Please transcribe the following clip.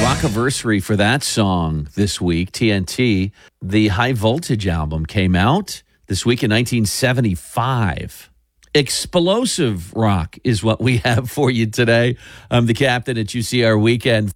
Rockiversary for that song this week, TNT. The High Voltage album came out this week in 1975. Explosive rock is what we have for you today. I'm the captain at UCR Weekend.